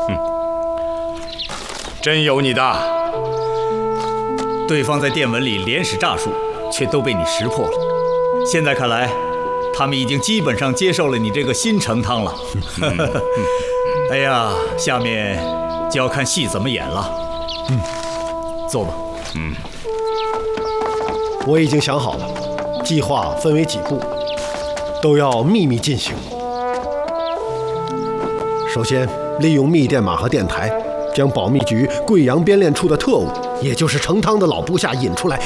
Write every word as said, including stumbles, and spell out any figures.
真有你的！ 对方在电文里连使诈术，却都被你识破了。现在看来，他们已经基本上接受了你这个新成汤了。哎呀，下面就要看戏怎么演了。嗯，坐吧。 嗯， 我已经想好了，计划分为几步，都要秘密进行。首先，利用密电码和电台，将保密局贵阳编练处的特务，也就是成汤的老部下引出来，